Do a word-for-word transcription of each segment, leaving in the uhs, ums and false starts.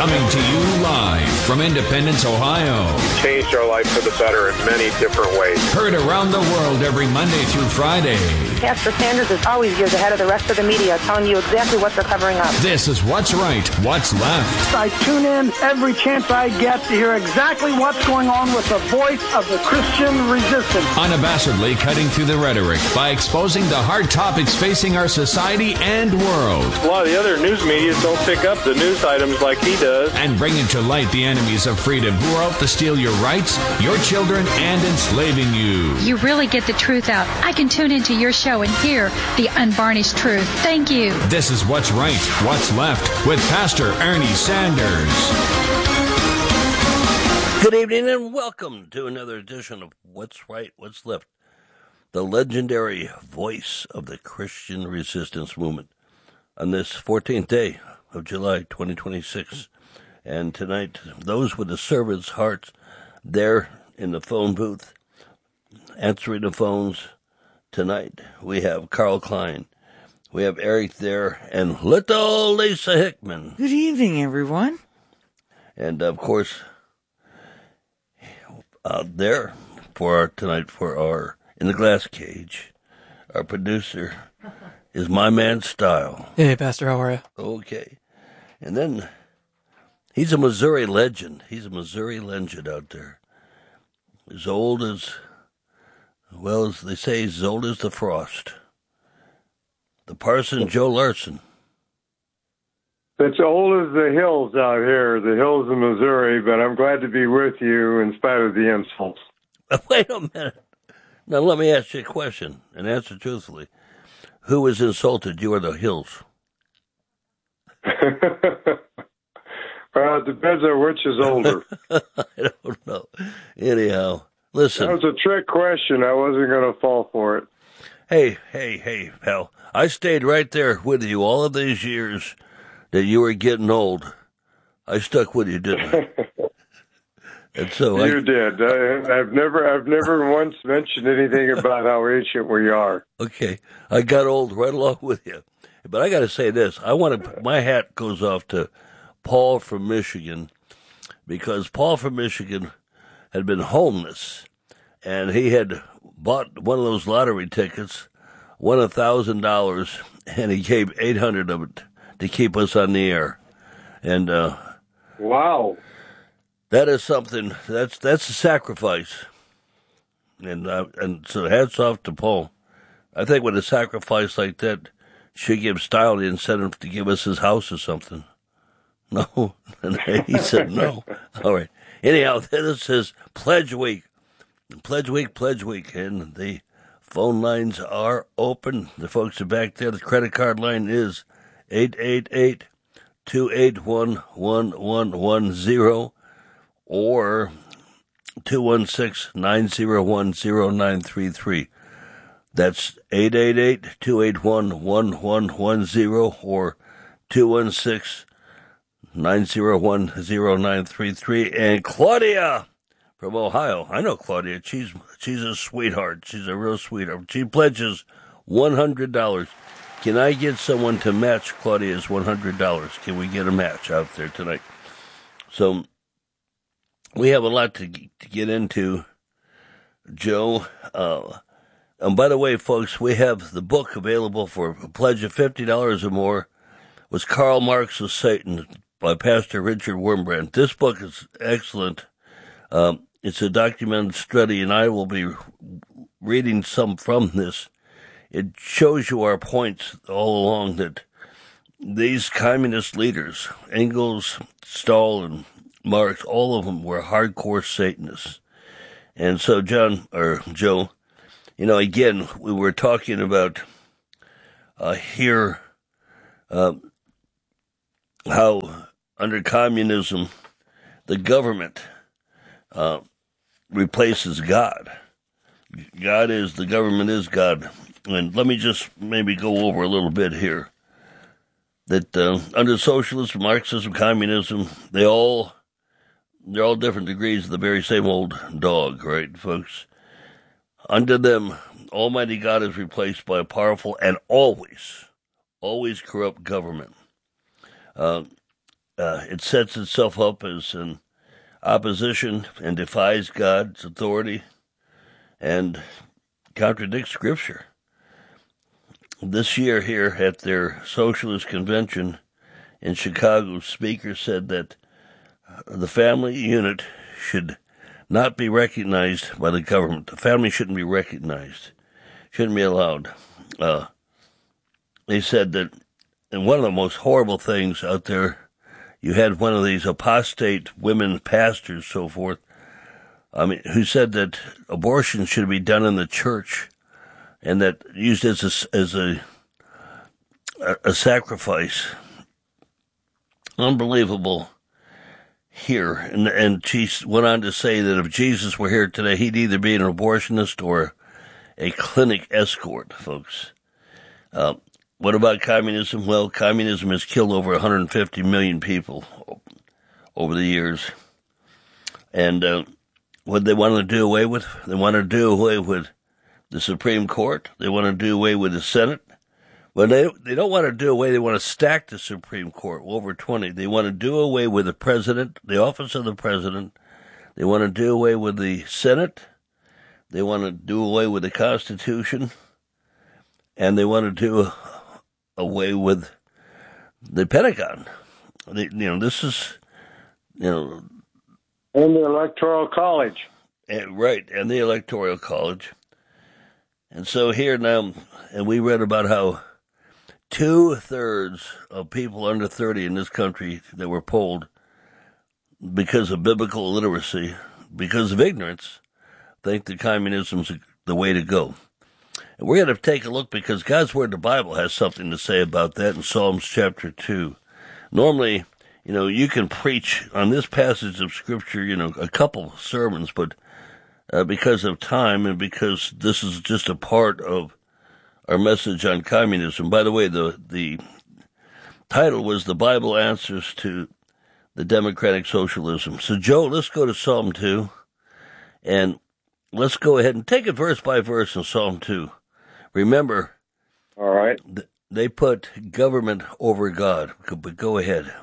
Coming to you live from Independence, Ohio. Changed our life for the better in many different ways. Heard around the world every Monday through Friday. Pastor Sanders is always years ahead of the rest of the media, telling you exactly what they're covering up. This is What's Right, What's Left. I tune in every chance I get to hear exactly what's going on with the voice of the Christian resistance. Unabashedly cutting through the rhetoric by exposing the hard topics facing our society and world. A lot of the other news media don't pick up the news items like he does. And bringing to light the enemies of freedom who are out to steal your rights, your children, and enslaving you. You really get the truth out. I can tune into your show and hear the unvarnished truth. Thank you. This is What's Right, What's Left with Pastor Ernie Sanders. Good evening and welcome to another edition of What's Right, What's Left, the legendary voice of the Christian resistance movement on this fourteenth day of July twenty twenty-six. And tonight, those with the servant's hearts there in the phone booth, answering the phones. Tonight, we have Carl Klein, we have Eric there, and little Lisa Hickman. Good evening, everyone. And, of course, out there for our tonight, for our In the Glass Cage, our producer is my man Style. Hey, Pastor, how are you? Okay. And then, he's a Missouri legend. He's a Missouri legend out there. As old as... Well, as they say, as old as the frost. The parson, Joe Larson. It's old as the hills out here, the hills of Missouri, but I'm glad to be with you in spite of the insults. Wait a minute. Now, let me ask you a question, and answer truthfully. Who was insulted, you or the hills? Well, it depends on which is older. I don't know. Anyhow. Listen. That was a trick question. I wasn't going to fall for it. Hey, hey, hey, pal. I stayed right there with you all of these years that you were getting old. I stuck with you, didn't I? And so you I, did. I, I've never, I've never once mentioned anything about how ancient we are. Okay, I got old right along with you. But I got to say this: I want to. My hat goes off to Paul from Michigan, because Paul from Michigan had been homeless, and he had bought one of those lottery tickets, won a thousand dollars, and he gave eight hundred of it to keep us on the air. And uh, wow, that is something. That's that's a sacrifice. And uh, and so hats off to Paul. I think with a sacrifice like that, should give Style the incentive to give us his house or something. No, and he said no. All right. Anyhow, this is Pledge Week. Pledge Week, Pledge Week, and the phone lines are open. The folks are back there. The credit card line is eight eight eight, two eight one, one one one zero or two one six, nine zero one, zero nine three three. That's eight eight eight, two eight one, one one one zero or two one six, nine zero one, zero nine three three. And Claudia from Ohio. I know Claudia. She's she's a sweetheart. She's a real sweetheart. She pledges one hundred dollars. Can I get someone to match Claudia's one hundred dollars? Can we get a match out there tonight? So we have a lot to, to get into, Joe. Uh, and by the way, folks, we have the book available for a pledge of fifty dollars or more. Was Karl Marx's Satan by Pastor Richard Wurmbrand. This book is excellent. Um, it's a documented study, and I will be reading some from this. It shows you our points all along that these communist leaders, Engels, Stahl, and Marx, all of them were hardcore Satanists. And so, John, or Joe, you know, again, we were talking about uh, here uh, how under communism, the government uh, replaces God. God is, the government is God. And let me just maybe go over a little bit here. That uh, under socialism, Marxism, communism, they all, they're all different degrees of the very same old dog, right, folks? Under them, Almighty God is replaced by a powerful and always, always corrupt government. Uh, uh, it sets itself up as an opposition and defies God's authority and contradicts Scripture. This year here at their socialist convention in Chicago, speaker said that the family unit should not be recognized by the government. The family shouldn't be recognized, shouldn't be allowed. Uh, they said that, and one of the most horrible things out there, you had one of these apostate women pastors, so forth, I mean, who said that abortion should be done in the church, and that used as a, as a, a, a sacrifice. Unbelievable here. And, and she went on to say that if Jesus were here today, he'd either be an abortionist or a clinic escort, folks. Uh, what about communism? Well, communism has killed over one hundred fifty million people over the years. And uh, what they want to do away with? They want to do away with the Supreme Court. They want to do away with the Senate. Well, they, they don't want to do away. They want to stack the Supreme Court, over twenty. They want to do away with the president, the office of the president. They want to do away with the Senate. They want to do away with the Constitution. And they want to do away with the Pentagon. They, you know, this is, you know. And the Electoral College. And, right, and the Electoral College. And so here now, and we read about how two-thirds of people under thirty in this country that were polled because of biblical illiteracy, because of ignorance, think that communism's the way to go. And we're going to take a look because God's Word, the Bible, has something to say about that in Psalms chapter two. Normally, you know, you can preach on this passage of Scripture, you know, a couple sermons, but uh, because of time and because this is just a part of our message on communism. By the way, the the title was The Bible Answers to the Democratic Socialism. So, Joe, let's go to Psalm two, and let's go ahead and take it verse by verse in Psalm two. Remember, all right, th- they put government over God, but go ahead.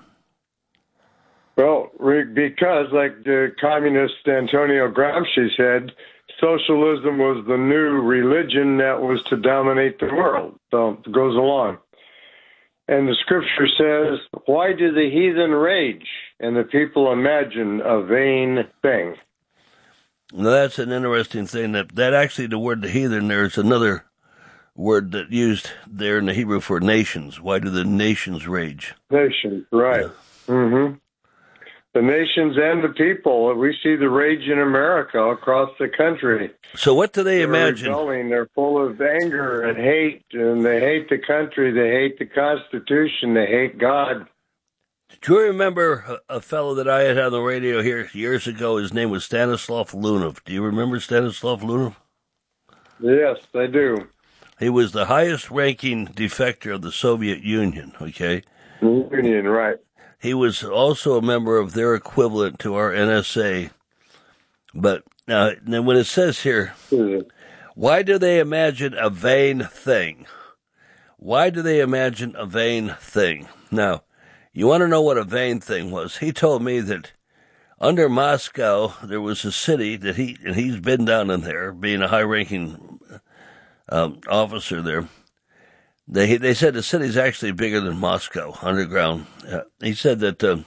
Well, because, like the communist Antonio Gramsci said, socialism was the new religion that was to dominate the world. So it goes along. And the scripture says, why do the heathen rage and the people imagine a vain thing? Now, that's an interesting thing. That, that actually, the word the heathen, there's another word that used there in the Hebrew for nations. Why do the nations rage? Nations, right. Yeah. Mm-hmm. The nations and the people. We see the rage in America across the country. So what do they They're imagine? Rebelling. They're full of anger and hate, and they hate the country. They hate the Constitution. They hate God. Do you remember a, a fellow that I had on the radio here years ago? His name was Stanislav Lunov. Do you remember Stanislav Lunov? Yes, I do. He was the highest-ranking defector of the Soviet Union, okay? Union, right. He was also a member of their equivalent to our N S A. But now, now when it says here, mm-hmm. why do they imagine a vain thing? Why do they imagine a vain thing? Now, you want to know what a vain thing was? He told me that under Moscow, there was a city that he, and he's been down in there, being a high-ranking um, officer there. They they said the city's actually bigger than Moscow, underground. Uh, he said that uh,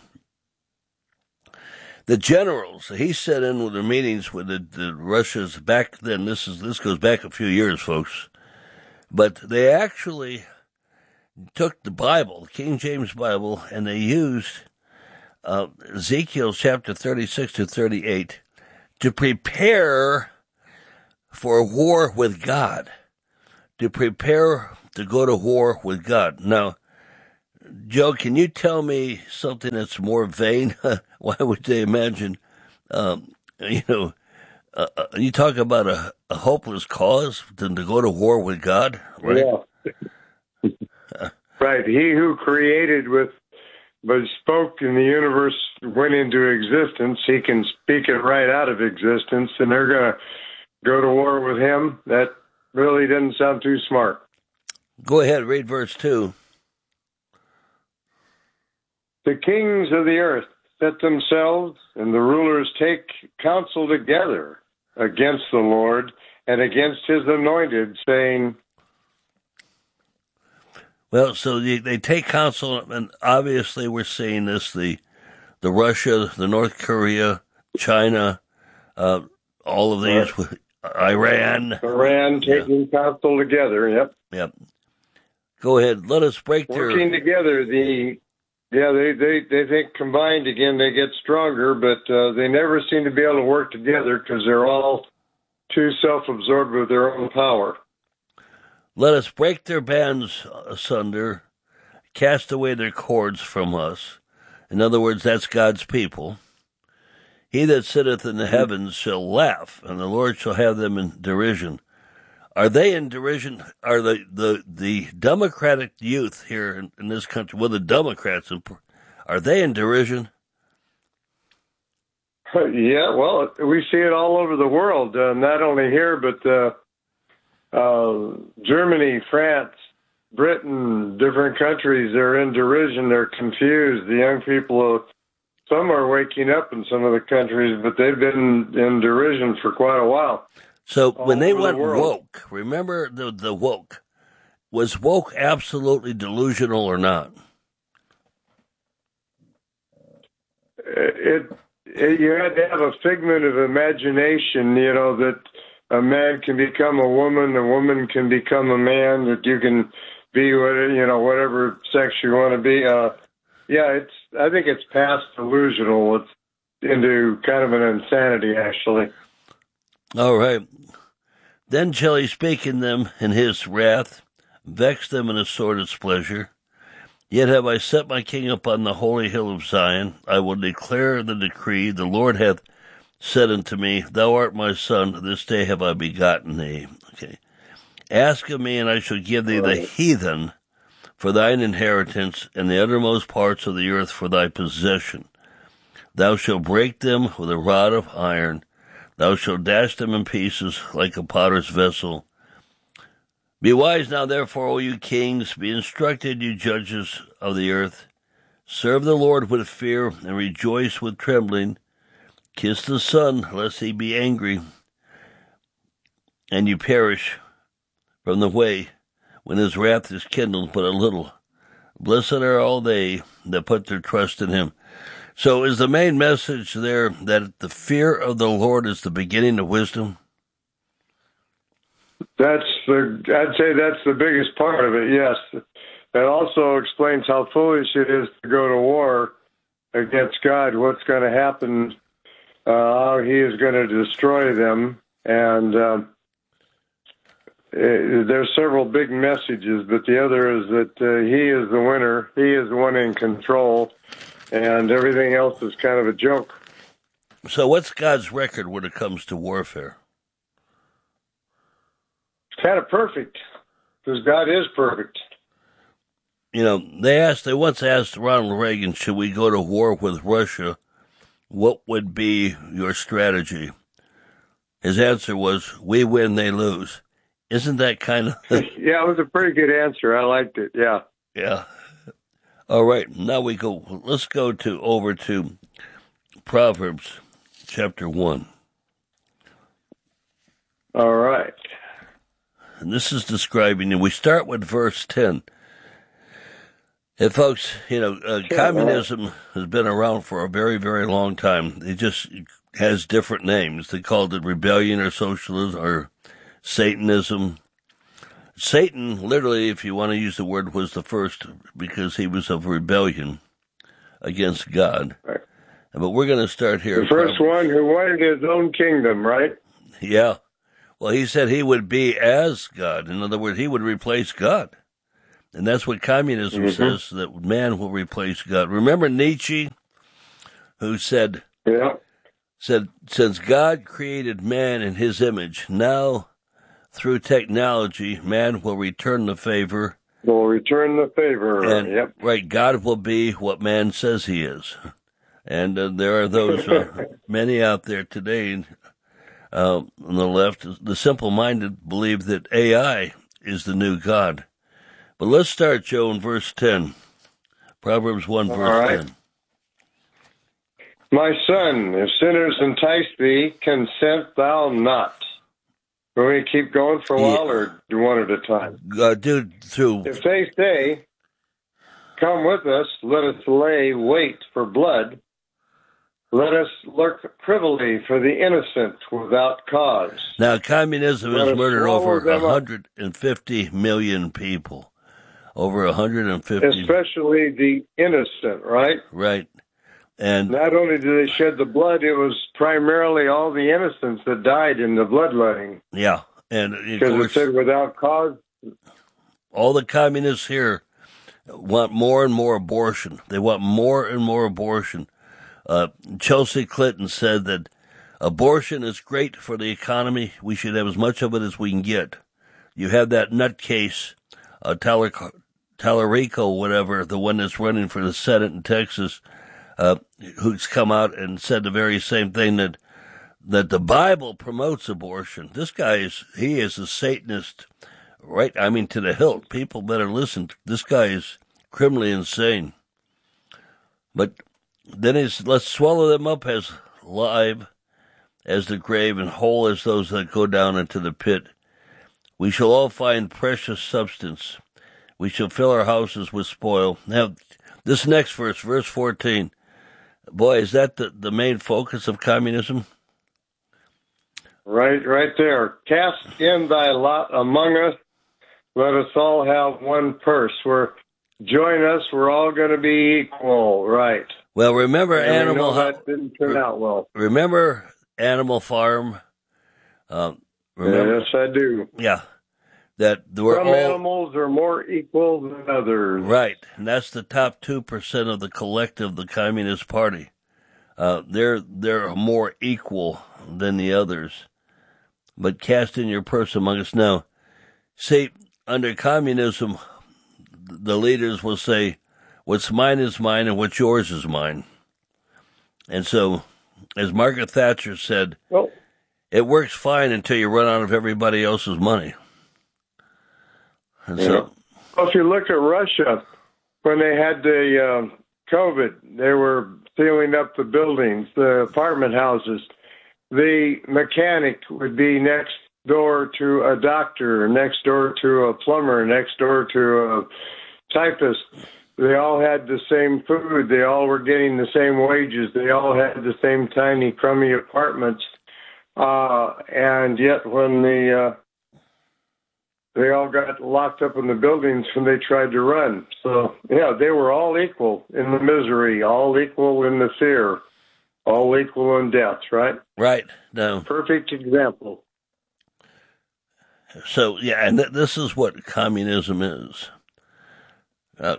the generals, he sat in with the meetings with the, the Russians back then. This is this goes back a few years, folks. But they actually took the Bible, King James Bible, and they used uh, Ezekiel chapter thirty-six to thirty-eight to prepare for war with God, to prepare to go to war with God. Now, Joe, can you tell me something that's more vain? Why would they imagine, um, you know, uh, you talk about a, a hopeless cause than to go to war with God, right? Yeah. Right. He who created with, but spoke in the universe went into existence. He can speak it right out of existence, and they're going to go to war with him. That really doesn't sound too smart. Go ahead, read verse two. The kings of the earth set themselves, and the rulers take counsel together against the Lord and against his anointed, saying, well, so they, they take counsel, and obviously we're seeing this, the the Russia, the North Korea, China, uh, all of these, right. Iran. Iran taking yeah. counsel together, yep. Yep. Go ahead, let us break Working their... Working together, the... Yeah, they, they, they think combined again they get stronger, but uh, they never seem to be able to work together because they're all too self-absorbed with their own power. Let us break their bands asunder, cast away their cords from us. In other words, that's God's people. He that sitteth in the heavens shall laugh, and the Lord shall have them in derision. Are they in derision? Are the, the, the Democratic youth here in, in this country, well, the Democrats, are they in derision? Yeah, well, we see it all over the world, uh, not only here, but uh, uh, Germany, France, Britain, different countries, they're in derision, they're confused. The young people, uh, some are waking up in some of the countries, but they've been in derision for quite a while. So when they went woke, remember the the woke, was woke absolutely delusional or not? It, it you had to have a figment of imagination, you know, that a man can become a woman, a woman can become a man, that you can be whatever, you know, whatever sex you want to be. Uh, yeah, it's. I think it's past delusional. It's into kind of an insanity, actually. All right. Then shall he speak in them in his wrath, vex them in a sword's pleasure. Yet have I set my king upon the holy hill of Zion. I will declare the decree. The Lord hath said unto me, Thou art my son, this day have I begotten thee. Okay. Ask of me, and I shall give thee the heathen for thine inheritance, and the uttermost parts of the earth for thy possession. Thou shalt break them with a rod of iron. Thou shalt dash them in pieces like a potter's vessel. Be wise now, therefore, O you kings, be instructed, you judges of the earth. Serve the Lord with fear, and rejoice with trembling. Kiss the Son, lest he be angry, and you perish from the way, when his wrath is kindled but a little. Blessed are all they that put their trust in him. So is the main message there that the fear of the Lord is the beginning of wisdom? That's the, I'd say that's the biggest part of it, yes. It also explains how foolish it is to go to war against God, what's going to happen, uh, how he is going to destroy them. And um, it, there's several big messages, but the other is that uh, he is the winner, he is the one in control, and everything else is kind of a joke. So what's God's record when it comes to warfare? It's kind of perfect, because God is perfect. You know, they asked, they once asked Ronald Reagan, should we go to war with Russia? What would be your strategy? His answer was, we win, they lose. Isn't that kind of... Yeah, it was a pretty good answer. I liked it, yeah. Yeah. All right, now we go, let's go to over to Proverbs chapter one. All right. And this is describing, and we start with verse ten. And folks, you know, uh, sure, communism right. has been around for a very, very long time. It just has different names. They called it rebellion or socialism or Satanism. Satan, literally, if you want to use the word, was the first because he was of rebellion against God. Right. But we're going to start here. The first from, one who wanted his own kingdom, right? Yeah. Well, he said he would be as God. In other words, he would replace God. And that's what communism mm-hmm. says, that man will replace God. Remember Nietzsche, who said, yeah. said, since God created man in his image, now through technology, man will return the favor. Will return the favor. And, yep. Right, God will be what man says he is. And uh, there are those, uh, many out there today uh, on the left, the simple-minded believe that A I is the new God. But let's start, Joe, in verse ten. Proverbs one, All verse right. ten. My son, if sinners entice thee, consent thou not. Can we keep going for a while, Yeah. or do one at a time? Uh, dude, through If they say, come with us, let us lay wait for blood. Let us lurk privily for the innocent without cause. now, communism Let has us murdered swallow over them up. one hundred fifty million people. Over one hundred fifty, Especially the innocent, right? right? And Not only did they shed the blood, it was primarily all the innocents that died in the bloodletting. yeah, and of Because it course, said without cause. all the communists here want more and more abortion. They want more and more abortion. Uh, Chelsea Clinton said that abortion is great for the economy. We should have as much of it as we can get. You have that nutcase, uh, Talar- Talarico, whatever, the one that's running for the Senate in Texas, uh, who's come out and said the very same thing, that that the Bible promotes abortion. This guy is, he is a Satanist, right? I mean, to the hilt. People better listen. This guy is criminally insane. But then he's, let's swallow them up as live as the grave and whole as those that go down into the pit. We shall all find precious substance. We shall fill our houses with spoil. Now, this next verse, verse fourteen, boy, is that the, the main focus of communism? Right, right there. Cast in thy lot among us. Let us all have one purse. We're join us. We're all going to be equal, right? Well, remember And we Animal know that didn't turn out well. Remember Animal Farm? Um, remember, Yes, I do. yeah, that there were Some all animals are more equal than others. right, and that's the top two percent of the collective, the Communist Party. Uh, they're they're more equal than the others. But cast in your purse among us now. See, under communism, the leaders will say, what's mine is mine and what's yours is mine. And so, as Margaret Thatcher said, Well, it works fine until you run out of everybody else's money. And yeah. so, Well, if you look at Russia, when they had the uh, COVID, they were sealing up the buildings, the apartment houses. The mechanic would be next door to a doctor, next door to a plumber, next door to a typist. They all had the same food. They all were getting the same wages. They all had the same tiny, crummy apartments. Uh, and yet when the, uh, they all got locked up in the buildings when they tried to run. So, yeah, they were all equal in the misery, all equal in the fear, all equal in death, right? right, no. Perfect example. So, yeah, and th- this is what communism is. Uh,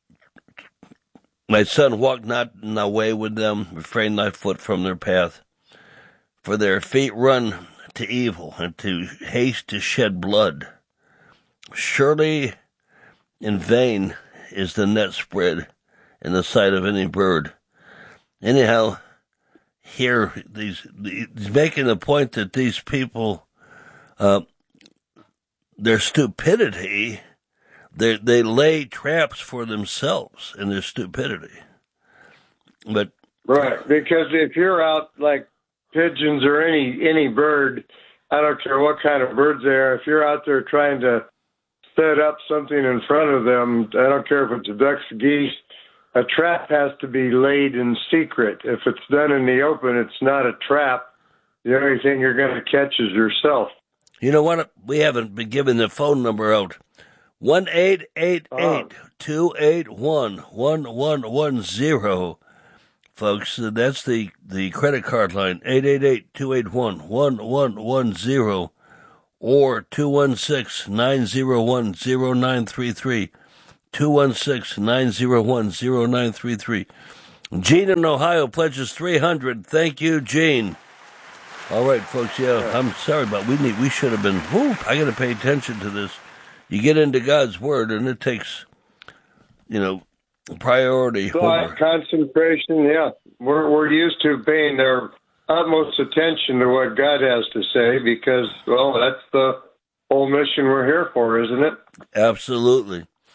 my son, walk not in thy way with them, refrain thy foot from their path. For their feet run to evil, and to haste to shed blood. Surely in vain is the net spread in the sight of any bird. Anyhow, here these he's making the point that these people, uh, their stupidity, they they lay traps for themselves in their stupidity. But Right, because if you're out like pigeons or any any bird, I don't care what kind of birds they are, if you're out there trying to set up something in front of them, I don't care if it's ducks, geese, a trap has to be laid in secret. If it's done in the open, it's not a trap. The only thing you're going to catch is yourself. you know what? We haven't been given the phone number out. one eight eight eight, two eight one, one one one zero. Folks, that's the, the credit card line, eight eight eight, two eight one, one one one zero, or two one six, nine zero one, zero nine three three, two one six, nine zero one, zero nine three three. Gene in Ohio pledges three hundred. Thank you, Gene. All right, folks, yeah, I'm sorry, but we need, we should have been, whoo, I got to pay attention to this. You get into God's Word, and it takes, you know, priority. Thought, concentration, yeah. We're we're used to paying their utmost attention to what God has to say because, well, that's the whole mission we're here for, isn't it? Absolutely.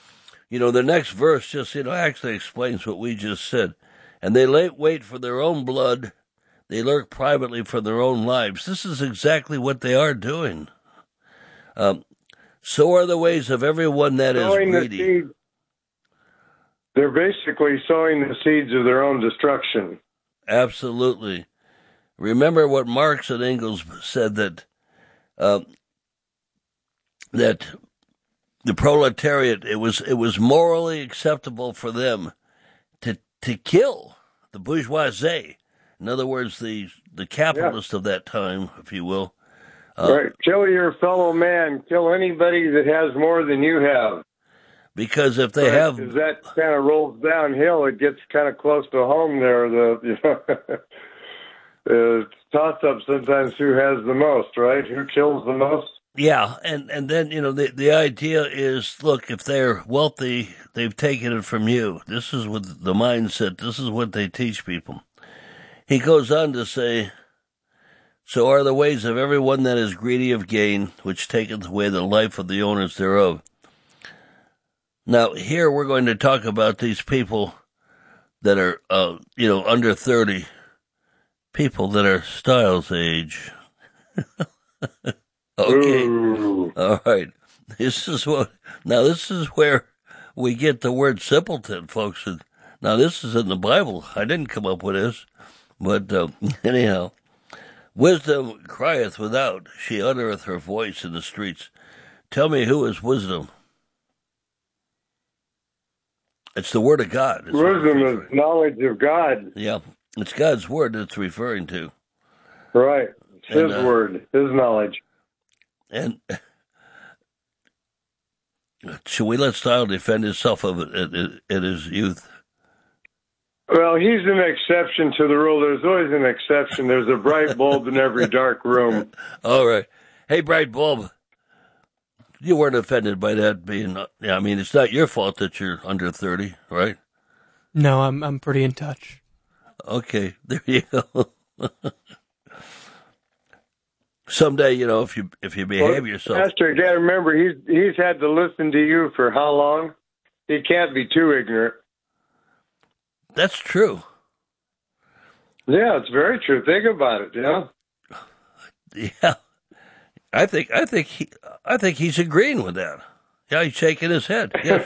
You know, the next verse just, you know, actually explains what we just said. And they lay wait for their own blood. They lurk privately for their own lives. This is exactly what they are doing. Um, so are the ways of everyone that sowing is greedy. The seed. They're basically sowing the seeds of their own destruction. Absolutely. Remember what Marx and Engels said, that uh, that the proletariat, it was it was morally acceptable for them to to kill the bourgeoisie. In other words, the the capitalist yeah. of that time, if you will. Uh, right. Kill your fellow man. Kill anybody that has more than you have. Because if they right. have, as that kind of rolls downhill, it gets kind of close to home there. The you know, uh, toss up sometimes who has the most, right? Who kills the most? Yeah, and, and then, you know, the, the idea is, look, if they're wealthy, they've taken it from you. This is what the mindset, this is what they teach people. He goes on to say, so are the ways of everyone that is greedy of gain, which taketh away the life of the owners thereof. Now, here we're going to talk about these people that are, uh, you know, under thirty, people that are Styles' age. Okay. Ooh. All right. This is what, now this is where we get the word simpleton, folks. Now this is in the Bible. I didn't come up with this, but uh, anyhow, wisdom crieth without. She uttereth her voice in the streets. Tell me, who is wisdom? It's the word of God. It's wisdom is knowledge of God. Yeah. It's God's word it's referring to. Right. It's His and, uh, word, His knowledge. And should we let Style defend himself of it in, in his youth? Well, he's an exception to the rule. There's always an exception. There's a bright bulb in every dark room. All right. Hey, bright bulb. You weren't offended by that being, yeah, I mean, it's not your fault that you're under thirty, right? No, I'm I'm pretty in touch. Okay, there you go. Someday, you know, if you if you behave well, yourself. Pastor, you got to remember, he's he's had to listen to you for how long? He can't be too ignorant. That's true. Yeah, it's very true. Think about it. Yeah. Yeah, I think I think he I think he's agreeing with that. Yeah, he's shaking his head. Yes.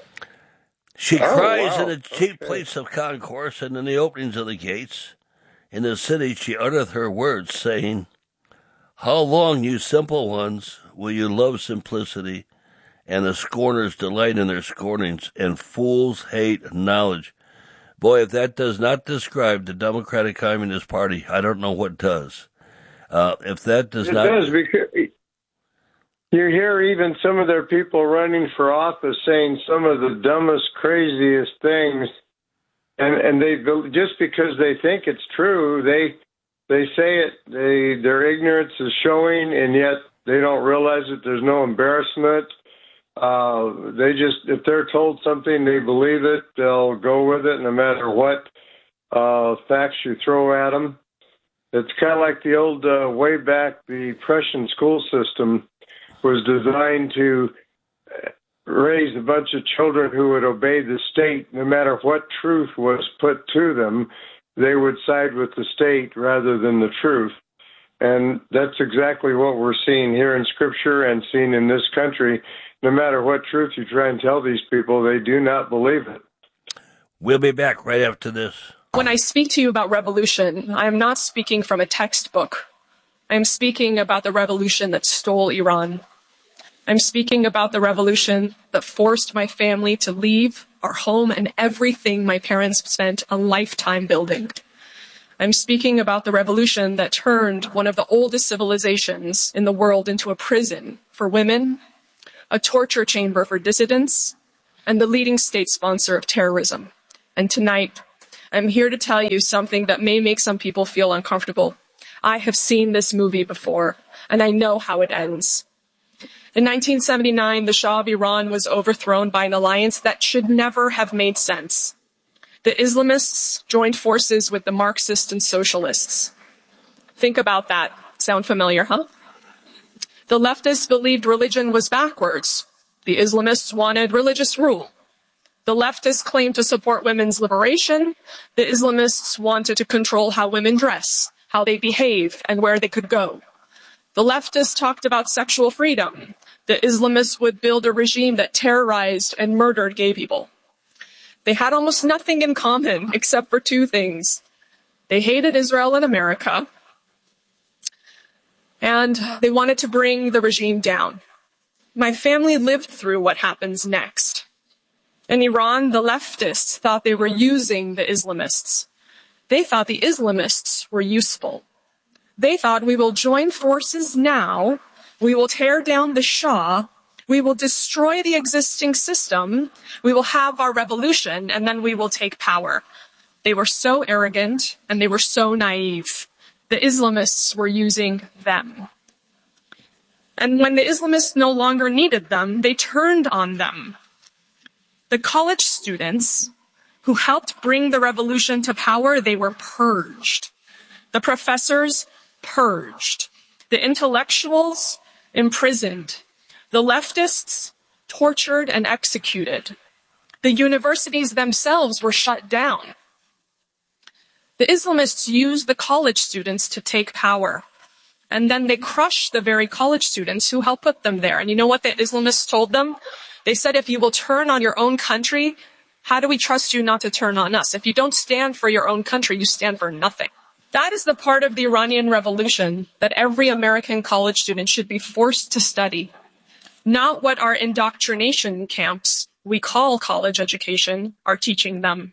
She oh, cries wow. in the chief okay. place of concourse and in the openings of the gates. In the city she uttereth her words, saying, how long, you simple ones, will you love simplicity, and the scorners delight in their scornings, and fools hate knowledge? Boy, if that does not describe the Democratic Communist Party, I don't know what does. Uh, if that does it not... It does, because you hear even some of their people running for office saying some of the dumbest, craziest things, and, and they just because they think it's true, they... They say it, they, their ignorance is showing, and yet they don't realize that there's no embarrassment. Uh, they just, if they're told something, they believe it, they'll go with it no matter what uh, facts you throw at them. It's kind of like the old, uh, way back, the Prussian school system was designed to raise a bunch of children who would obey the state no matter what truth was put to them. They would side with the state rather than the truth. And that's exactly what we're seeing here in Scripture and seeing in this country. No matter what truth you try and tell these people, they do not believe it. We'll be back right after this. When I speak to you about revolution, I am not speaking from a textbook. I am speaking about the revolution that stole Iran. I'm speaking about the revolution that forced my family to leave our home and everything my parents spent a lifetime building. I'm speaking about the revolution that turned one of the oldest civilizations in the world into a prison for women, a torture chamber for dissidents, and the leading state sponsor of terrorism. And tonight, I'm here to tell you something that may make some people feel uncomfortable. I have seen this movie before, and I know how it ends. In nineteen seventy-nine, the Shah of Iran was overthrown by an alliance that should never have made sense. The Islamists joined forces with the Marxists and socialists. Think about that. Sound familiar, huh? The leftists believed religion was backwards. The Islamists wanted religious rule. The leftists claimed to support women's liberation. The Islamists wanted to control how women dress, how they behave, and where they could go. The leftists talked about sexual freedom. The Islamists would build a regime that terrorized and murdered gay people. They had almost nothing in common except for two things. They hated Israel and America, and they wanted to bring the regime down. My family lived through what happens next. In Iran, the leftists thought they were using the Islamists. They thought the Islamists were useful. They thought, we will join forces now, we will tear down the Shah, we will destroy the existing system, we will have our revolution, and then we will take power. They were so arrogant, and they were so naive. The Islamists were using them. And when the Islamists no longer needed them, they turned on them. The college students who helped bring the revolution to power, they were purged. The professors purged. The intellectuals imprisoned. The leftists tortured and executed. The universities themselves were shut down. The Islamists used the college students to take power. And then they crushed the very college students who helped put them there. And you know what the Islamists told them? They said, if you will turn on your own country, how do we trust you not to turn on us? If you don't stand for your own country, you stand for nothing. That is the part of the Iranian Revolution that every American college student should be forced to study. Not what our indoctrination camps, we call college education, are teaching them.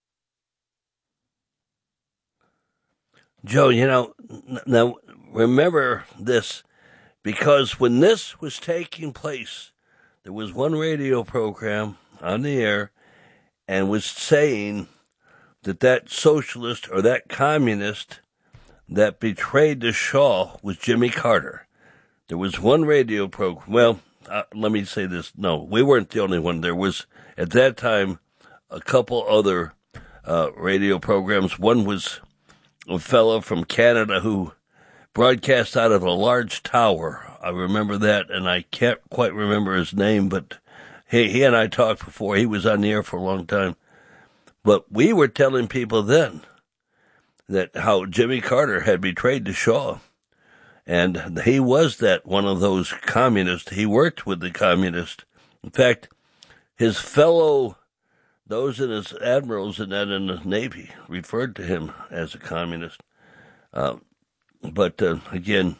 Joe, you know, now remember this, because when this was taking place, there was one radio program on the air and was saying that that socialist or that communist that betrayed the Shah was Jimmy Carter. There was one radio program. Well, uh, let me say this. No, we weren't the only one. There was, at that time, a couple other uh, radio programs. One was a fellow from Canada who broadcast out of a large tower. I remember that, and I can't quite remember his name, but he, he and I talked before. He was on the air for a long time. But we were telling people then that how Jimmy Carter had betrayed the Shah. And he was that one of those communists. He worked with the communists. In fact, his fellow, those in his admirals and that in the Navy, referred to him as a communist. Uh, but uh, again,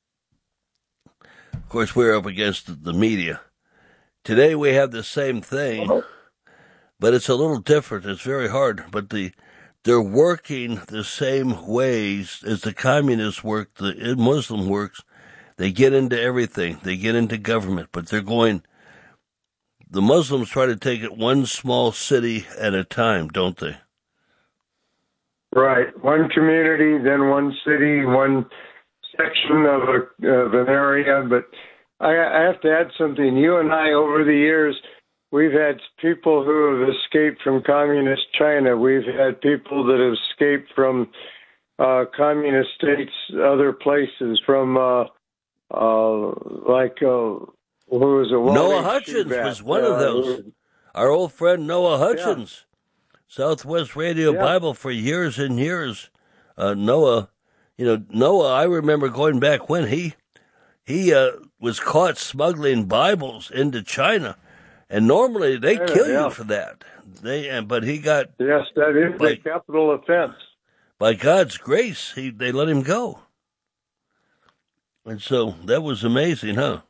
of course, we're up against the media. Today we have the same thing, but it's a little different. It's very hard. But the they're working the same ways as the communists work, the Muslim works. They get into everything. They get into government, but they're going. The Muslims try to take it one small city at a time, don't they? Right. One community, then one city, one section of, a, of an area. But I, I have to add something. You and I, over the years, we've had people who have escaped from communist China. We've had people that have escaped from uh, communist states, other places, from uh, uh, like... Uh, Who was a Noah Hutchins Shubat. was one uh, of those. Our old friend Noah Hutchins, yeah. Southwest Radio yeah. Bible for years and years. Uh, Noah, you know, Noah, I remember going back when he he uh, was caught smuggling Bibles into China, and normally they yeah, kill yeah. you for that. They, but he got yes, that is by, a capital offense. By God's grace, he they let him go, and so that was amazing, huh?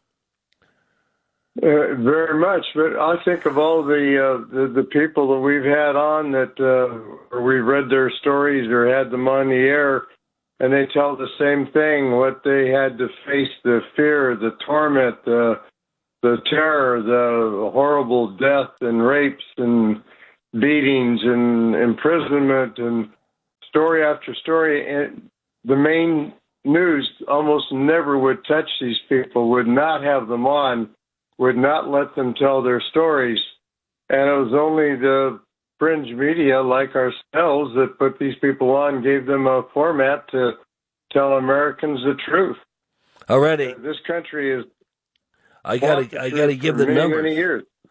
Uh, very much, but I think of all the, uh, the the people that we've had on that uh, or we read their stories or had them on the air, and they tell the same thing: what they had to face, the fear, the torment, the the terror, the horrible death and rapes and beatings and imprisonment and story after story. And the main news almost never would touch these people, would not have them on, would not let them tell their stories. And it was only the fringe media like ourselves that put these people on, gave them a format to tell Americans the truth. Already. Uh, this country is... I gotta, I gotta give the many, numbers. Many years.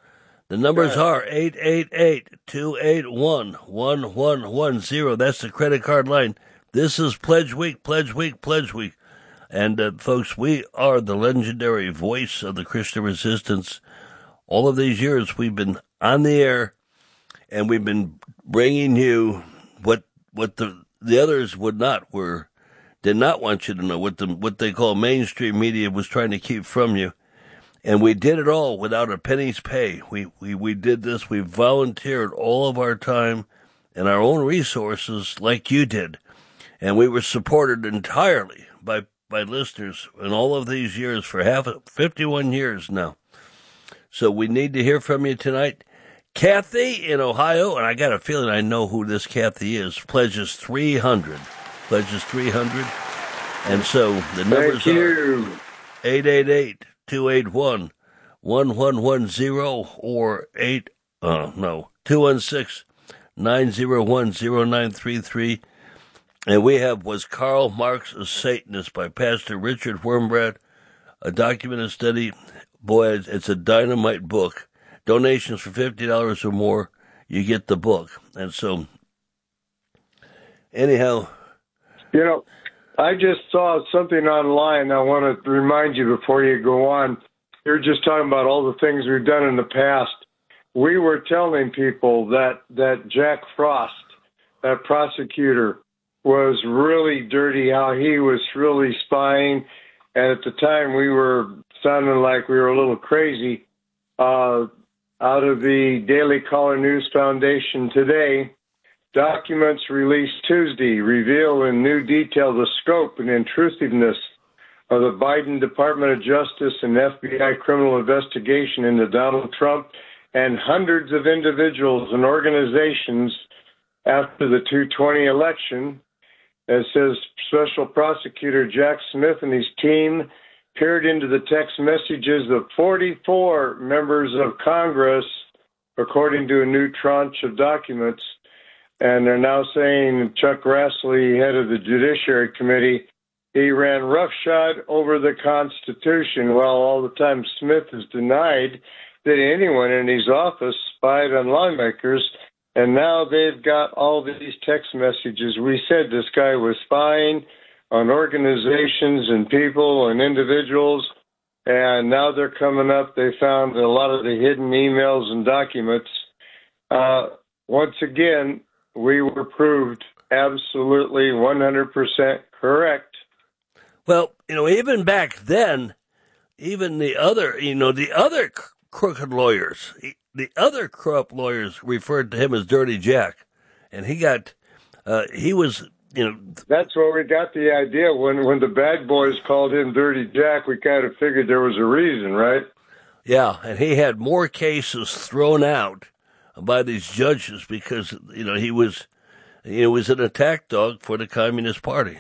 The numbers are eight eight eight, two eight one, one one one zero. That's the credit card line. This is Pledge Week, Pledge Week, Pledge Week. And, uh, folks, we are the legendary voice of the Christian resistance. All of these years we've been on the air, and we've been bringing you what what the the others would not, were did not want you to know, what the what they call mainstream media was trying to keep from you. And we did it all without a penny's pay. We, we, we did this. We volunteered all of our time and our own resources like you did. And we were supported entirely by, by listeners in all of these years for half, fifty-one years now. So we need to hear from you tonight. Kathy in Ohio, and I got a feeling I know who this Kathy is, pledges three hundred. Pledges three hundred. And so the numbers are eight eight eight, two eight one, one one one zero or eight, uh, no, two one six, nine zero one, zero nine three three. And we have Was Karl Marx a Satanist by Pastor Richard Wurmbrand, a documented study. Boy, it's a dynamite book. Donations for fifty dollars or more, you get the book. And so, anyhow. You know, I just saw something online I want to remind you before you go on. You're just talking about all the things we've done in the past. We were telling people that, that Jack Frost, that prosecutor, was really dirty, how he was really spying. And at the time, we were sounding like we were a little crazy. Uh, out of the Daily Caller News Foundation today, documents released Tuesday reveal in new detail the scope and intrusiveness of the Biden Department of Justice and F B I criminal investigation into Donald Trump and hundreds of individuals and organizations after the two twenty election. It says Special Prosecutor Jack Smith and his team peered into the text messages of forty-four members of Congress, according to a new tranche of documents. And they're now saying Chuck Grassley, head of the Judiciary Committee, he ran roughshod over the Constitution, while all the time Smith has denied that anyone in his office spied on lawmakers. And now they've got all these text messages. We said this guy was spying on organizations and people and individuals, and now they're coming up. They found a lot of the hidden emails and documents. Uh, once again, we were proved absolutely one hundred percent correct. Well, you know, even back then, even the other, you know, the other crooked lawyers, the other corrupt lawyers referred to him as Dirty Jack. And he got, uh, he was, you know. That's where we got the idea. When, when the bad boys called him Dirty Jack, we kind of figured there was a reason, right? Yeah, and he had more cases thrown out by these judges because, you know, he was, he was an attack dog for the Communist Party.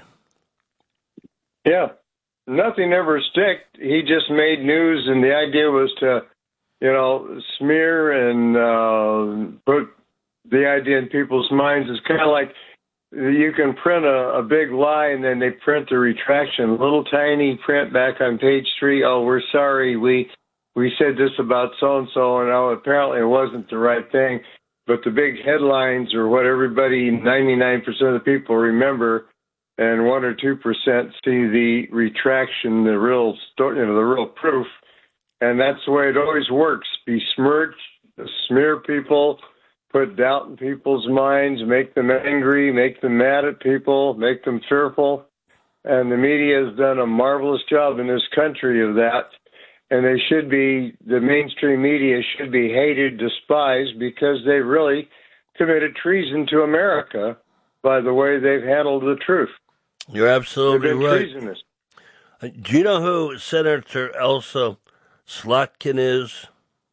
Yeah, nothing ever stick. He just made news, and the idea was to, you know, smear and uh, put the idea in people's minds. It's kind of like you can print a, a big lie, and then they print the retraction, little tiny print back on page three. Oh, we're sorry, we we said this about so-and-so, and oh, apparently it wasn't the right thing. But the big headlines are what everybody, ninety-nine percent of the people remember, and one or two percent see the retraction, the real story, you know, the real proof. And that's the way it always works. Besmirch, smear people, put doubt in people's minds, make them angry, make them mad at people, make them fearful. And the media has done a marvelous job in this country of that. And they should be, the mainstream media should be hated, despised, because they really committed treason to America by the way they've handled the truth. You're absolutely right. Treasonous. Do you know who Senator Elsa Slotkin is?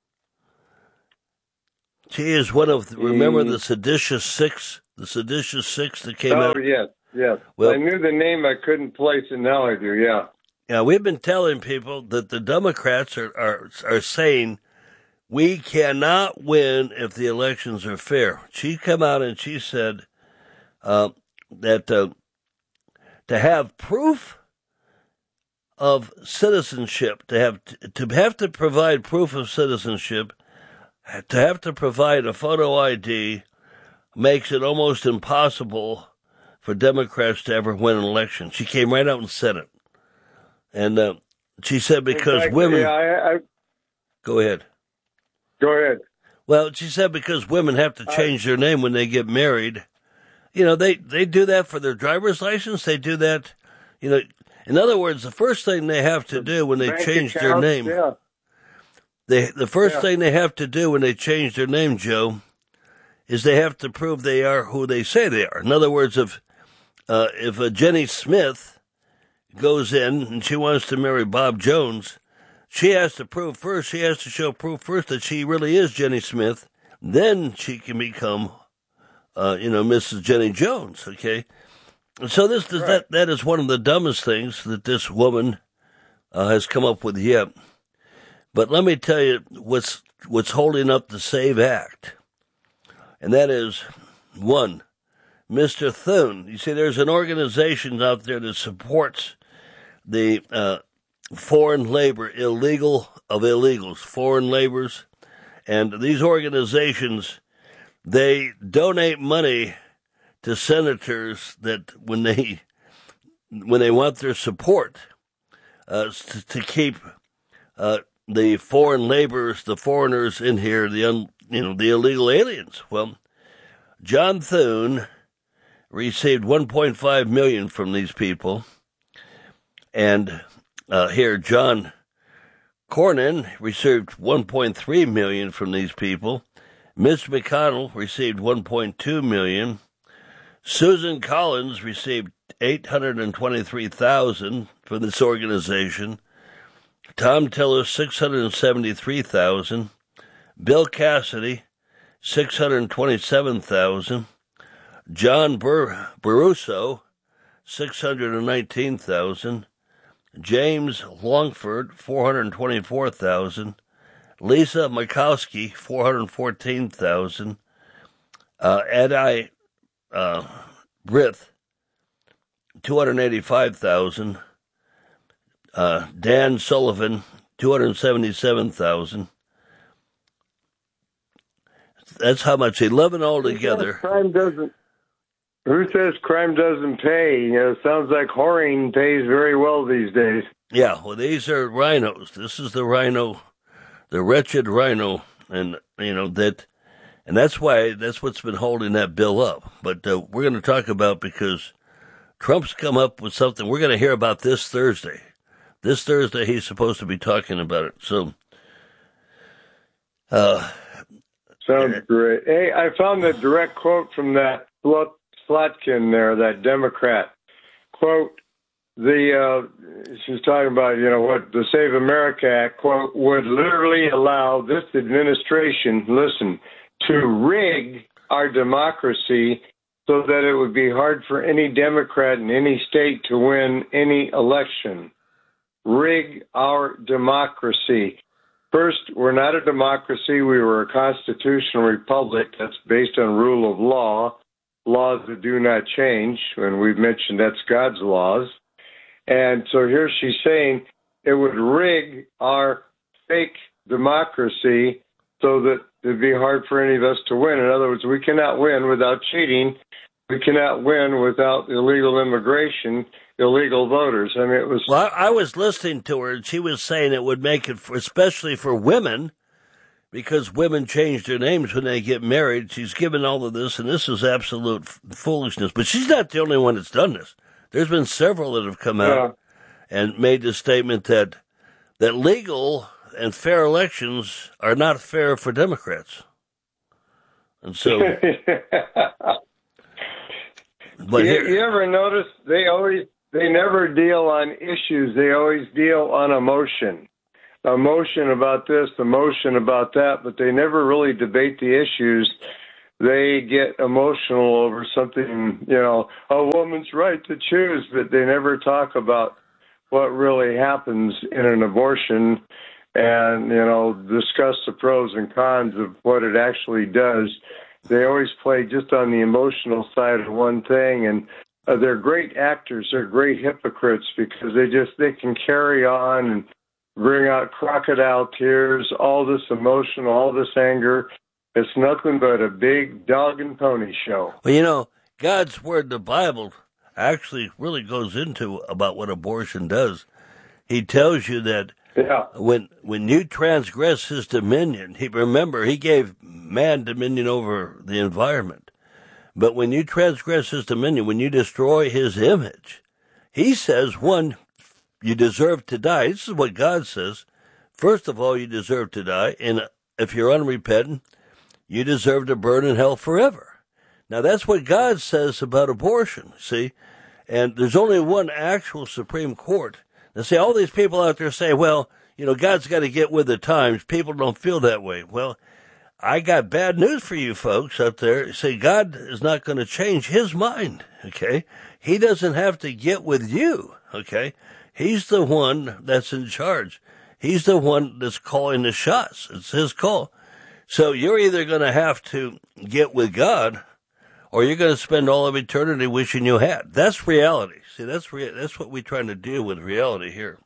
She is one of, the, remember the seditious six, the seditious six that came oh, out? Oh, yes, yes. Well, I knew the name, I couldn't place it, now I do, yeah. Yeah, we've been telling people that the Democrats are, are, are saying we cannot win if the elections are fair. She come out and she said uh, that uh, to have proof of citizenship, to have to have to provide proof of citizenship, to have to provide a photo I D makes it almost impossible for Democrats to ever win an election. She came right out and said it. And uh, she said because exactly. women... Yeah, I, I... Go ahead. Go ahead. Well, she said because women have to change their name when they get married. You know, they, they do that for their driver's license. They do that, you know. In other words, the first thing they have to do when they Bank change accounts, their name... Yeah. They, the first yeah. thing they have to do when they change their name, Joe, is they have to prove they are who they say they are. In other words, if uh, if a Jenny Smith goes in and she wants to marry Bob Jones, she has to prove first, she has to show proof first that she really is Jenny Smith. Then she can become, uh, you know, Missus Jenny Jones, okay? And so this, right. that, that is one of the dumbest things that this woman uh, has come up with yet. But let me tell you what's what's holding up the SAVE Act. And that is, one, Mister Thune. You see, there's an organization out there that supports the uh, foreign labor, illegal of illegals, foreign laborers. And these organizations, they donate money to senators that when they when they want their support uh, to, to keep uh, the foreign laborers, the foreigners in here, the un, you know the illegal aliens. Well, John Thune received one point five million dollars from these people, and uh, here John Cornyn received one point three million dollars from these people. Mitch McConnell received one point two million dollars. Susan Collins received eight hundred twenty-three thousand dollars from this organization. Tom Tiller, six hundred seventy-three thousand dollars. Bill Cassidy, six hundred twenty-seven thousand dollars. John Bur- Baruso, six hundred nineteen thousand dollars. James Longford, four hundred twenty-four thousand dollars. Lisa Murkowski, four hundred fourteen thousand dollars. Uh, Adi uh, Brith, two hundred eighty-five thousand dollars. Uh, Dan Sullivan, two hundred seventy-seven thousand dollars. That's how much, eleven altogether. Crime doesn't. Who says crime doesn't pay? You know, it sounds like whoring pays very well these days. Yeah, well, these are rhinos. This is the rhino, the wretched rhino, and you know that, and that's why that's what's been holding that bill up. But uh, we're going to talk about because Trump's come up with something. We're going to hear about this Thursday. This Thursday, he's supposed to be talking about it. So, uh, sounds great. Hey, I found a direct quote from that Slotkin there, that Democrat. Quote, the, uh, she's talking about, you know, what the Save America Act, quote, would literally allow this administration, listen, to rig our democracy so that it would be hard for any Democrat in any state to win any election. Rig our democracy. First, we're not a democracy. We were a constitutional republic that's based on rule of law, laws that do not change. And we've mentioned that's God's laws. And so here she's saying it would rig our fake democracy so that it'd be hard for any of us to win. In other words, we cannot win without cheating. We cannot win without illegal immigration, illegal voters. I mean, it was. Well, I, I was listening to her, and she was saying it would make it, for, especially for women, because women change their names when they get married. She's given all of this, and this is absolute f- foolishness. But she's not the only one that's done this. There's been several that have come out yeah. and made the statement that that legal and fair elections are not fair for Democrats. And so. But you, here, you ever notice they always they never deal on issues. They always deal on emotion, emotion about this, emotion about that. But they never really debate the issues. They get emotional over something, you know, a woman's right to choose, but they never talk about what really happens in an abortion, and you know, discuss the pros and cons of what it actually does. They always play just on the emotional side of one thing, and uh, they're great actors. They're great hypocrites because they just they can carry on and bring out crocodile tears, all this emotion, all this anger. It's nothing but a big dog and pony show. Well, you know, God's Word, the Bible, actually really goes into about what abortion does. He tells you that yeah. when when you transgress his dominion, he remember, he gave man dominion over the environment. But when you transgress his dominion, when you destroy his image, he says, one, you deserve to die. This is what God says. First of all, you deserve to die. And if you're unrepentant, you deserve to burn in hell forever. Now, that's what God says about abortion, see? And there's only one actual Supreme Court. Now, see, all these people out there say, well, you know, God's got to get with the times. People don't feel that way. Well, I got bad news for you folks out there. See, God is not going to change his mind, okay? He doesn't have to get with you, okay? He's the one that's in charge. He's the one that's calling the shots. It's his call. So you're either going to have to get with God, or you're going to spend all of eternity wishing you had. That's reality. See, that's rea- that's what we're trying to deal with, reality here.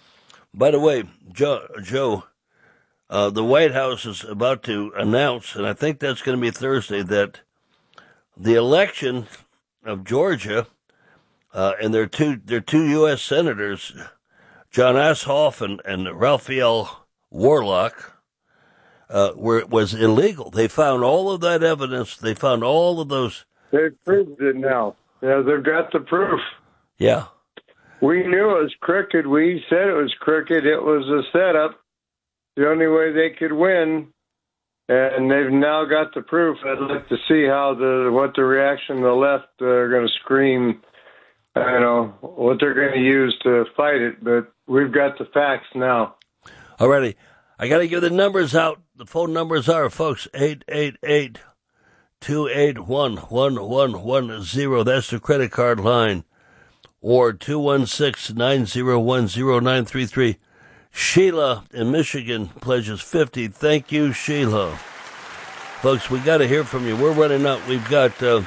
By the way, Joe, Joe uh, the White House is about to announce, and I think that's going to be Thursday, that the election of Georgia uh, and their two their two U S senators, John Ossoff and, and Raphael Warnock, Uh, where it was illegal. They found all of that evidence. They found all of those. They've proved it now. Yeah, they've got the proof. Yeah. We knew it was crooked. We said it was crooked. It was a setup. The only way they could win, and they've now got the proof. I'd like to see how the what the reaction of the left uh, are going to scream. I know what they're going to use to fight it, but we've got the facts now. All righty. I got to give the numbers out. The phone numbers are, folks, eight eight eight, two eight one, one one one zero. That's the credit card line. Or two one six, nine zero one, zero nine three three. Sheila in Michigan pledges fifty. Thank you, Sheila. Folks, we got to hear from you. We're running out. We've got uh,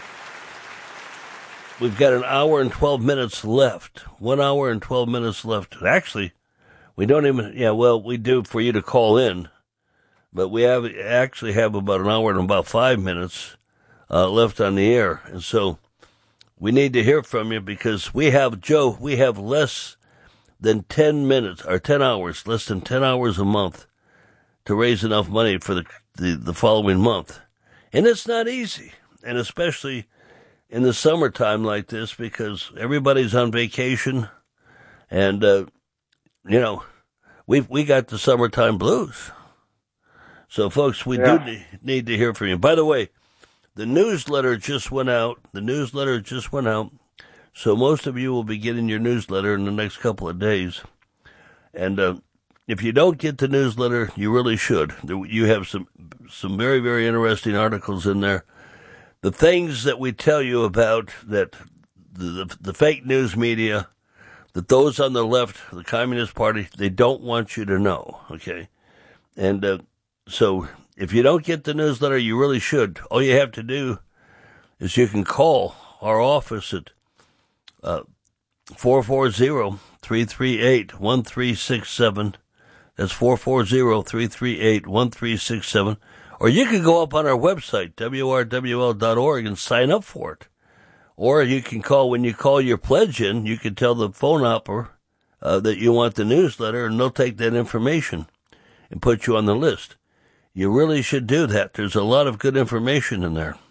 we've got an hour and twelve minutes left. One hour and twelve minutes left. Actually, we don't even, yeah, well, we do for you to call in, but we have actually have about an hour and about five minutes uh, left on the air. And so we need to hear from you because we have, Joe, we have less than ten minutes, or ten hours, less than ten hours a month to raise enough money for the, the, the following month. And it's not easy, and especially in the summertime like this because everybody's on vacation and, uh, you know, we we got the summertime blues. So, folks, we yeah. do need, need to hear from you. By the way, the newsletter just went out. The newsletter just went out. So most of you will be getting your newsletter in the next couple of days. And uh, if you don't get the newsletter, you really should. You have some some very, very interesting articles in there. The things that we tell you about that the, the, the fake news media, that those on the left, the Communist Party, they don't want you to know, okay? And uh, so if you don't get the newsletter, you really should. All you have to do is you can call our office at uh, four four zero, three three eight, one three six seven. That's four four zero, three three eight, one three six seven. Or you can go up on our website, W R W L dot org, and sign up for it. Or you can call, when you call your pledge in, you can tell the phone operator uh, that you want the newsletter, and they'll take that information and put you on the list. You really should do that. There's a lot of good information in there.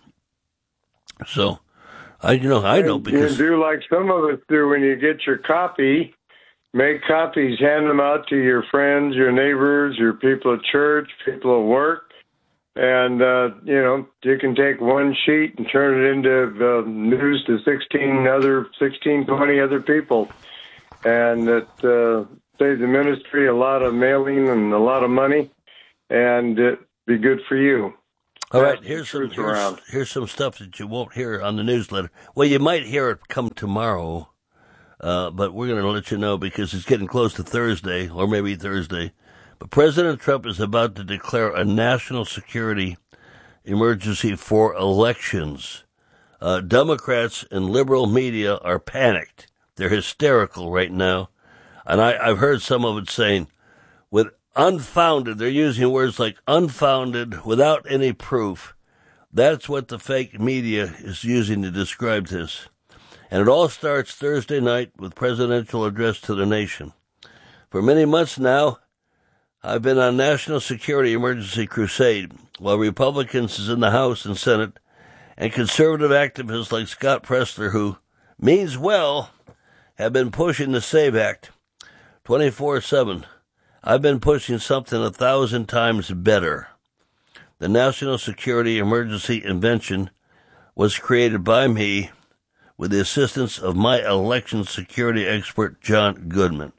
So, I you know, I know because... You do like some of us do when you get your copy, make copies, hand them out to your friends, your neighbors, your people at church, people at work. And, uh, you know, you can take one sheet and turn it into uh, news to sixteen other, sixteen, twenty other people. And it uh, saves the ministry a lot of mailing and a lot of money. And it'd be good for you. All right, here's some, here's, here's some stuff that you won't hear on the newsletter. Well, you might hear it come tomorrow, uh, but we're going to let you know because it's getting close to Thursday, or maybe Thursday. But President Trump is about to declare a national security emergency for elections. Uh, Democrats and liberal media are panicked. They're hysterical right now. And I, I've heard some of it saying, with unfounded, they're using words like unfounded, without any proof. That's what the fake media is using to describe this. And it all starts Thursday night with presidential address to the nation. For many months now, I've been on national security emergency crusade, while Republicans in the House and Senate and conservative activists like Scott Presler, who means well, have been pushing the SAVE Act twenty-four seven. I've been pushing something a thousand times better. The National Security Emergency Invention was created by me with the assistance of my election security expert, John Goodman.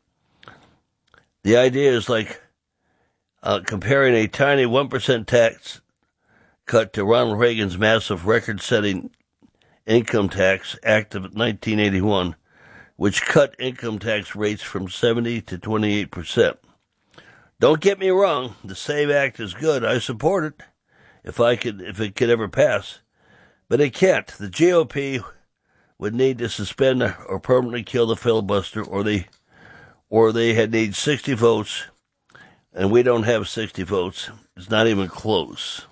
The idea is like uh, comparing a tiny one percent tax cut to Ronald Reagan's massive record-setting Income Tax Act of nineteen eighty-one, which cut income tax rates from seventy to twenty-eight percent. Don't get me wrong, the SAVE Act is good. I support it if I could, if it could ever pass. But it can't. The G O P would need to suspend or permanently kill the filibuster, or they, or they had need sixty votes, and we don't have sixty votes. It's not even close.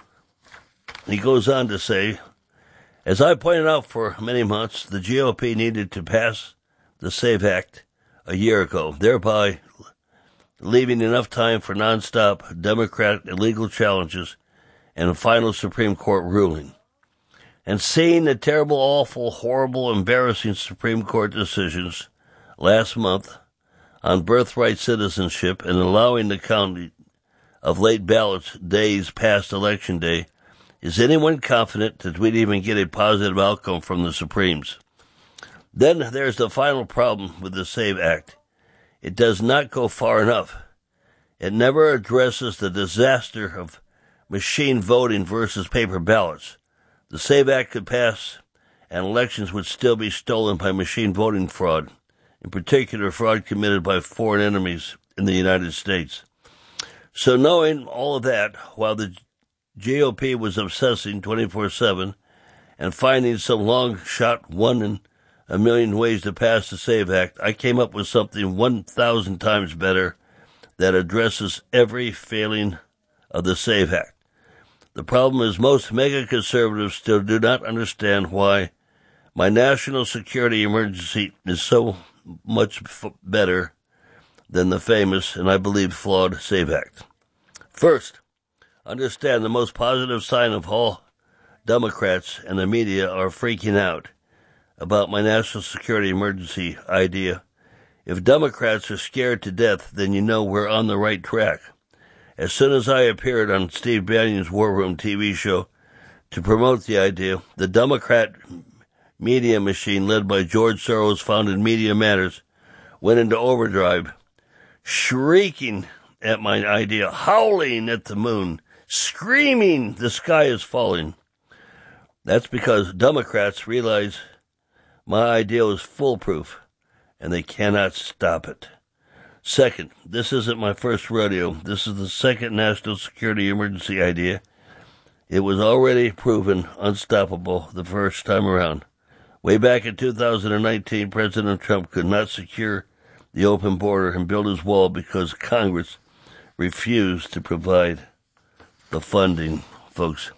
He goes on to say, as I pointed out for many months, the G O P needed to pass the SAVE Act a year ago, thereby leaving enough time for nonstop Democrat illegal challenges and a final Supreme Court ruling. And seeing the terrible, awful, horrible, embarrassing Supreme Court decisions last month on birthright citizenship and allowing the counting of late ballots days past Election Day, is anyone confident that we'd even get a positive outcome from the Supremes? Then there's the final problem with the SAVE Act. It does not go far enough. It never addresses the disaster of machine voting versus paper ballots. The SAVE Act could pass, and elections would still be stolen by machine voting fraud, in particular fraud committed by foreign enemies in the United States. So knowing all of that, while the G O P was obsessing twenty-four seven and finding some long-shot one in a million ways to pass the SAVE Act, I came up with something one thousand times better that addresses every failing of the SAVE Act. The problem is most mega-conservatives still do not understand why my national security emergency is so much f- better than the famous, and I believe flawed, SAVE Act. First, understand the most positive sign of all Democrats and the media are freaking out about my national security emergency idea. If Democrats are scared to death, then you know we're on the right track. As soon as I appeared on Steve Bannon's War Room T V show to promote the idea, the Democrat media machine led by George Soros founded Media Matters went into overdrive, shrieking at my idea, howling at the moon, screaming the sky is falling. That's because Democrats realize my idea is foolproof, and they cannot stop it. Second, this isn't my first rodeo. This is the second national security emergency idea. It was already proven unstoppable the first time around. Way back in two thousand nineteen, President Trump could not secure the open border and build his wall because Congress refused to provide the funding, folks.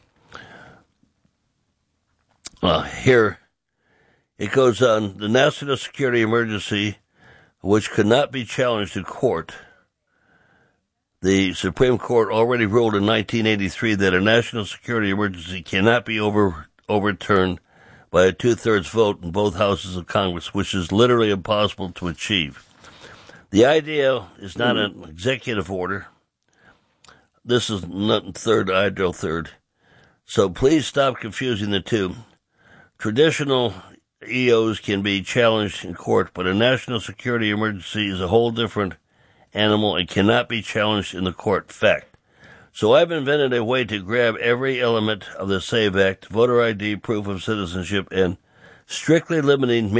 Uh, here it goes on. The national security emergency, which could not be challenged in court. The Supreme Court already ruled in nineteen eighty-three that a national security emergency cannot be over, overturned by a two-thirds vote in both houses of Congress, which is literally impossible to achieve. The idea is not an executive order. This is not third, ideal third. So please stop confusing the two. Traditional E Os can be challenged in court, but a national security emergency is a whole different animal and cannot be challenged in the court. Fact. So I've invented a way to grab every element of the SAVE Act, voter I D, proof of citizenship, and strictly limiting